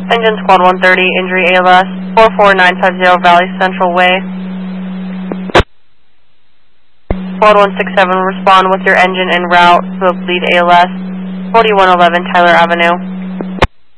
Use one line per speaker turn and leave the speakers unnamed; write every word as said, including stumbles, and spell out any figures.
Engine Squad one thirty, injury A L S, four four nine five zero Valley Central Way. Squad one six seven, respond with your engine en route to a bleed A L S, forty-one eleven Tyler Avenue.